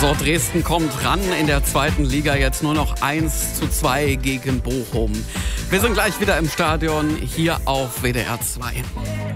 So, Dresden kommt ran in der zweiten Liga, jetzt nur noch 1:2 gegen Bochum. Wir sind gleich wieder im Stadion, hier auf WDR 2.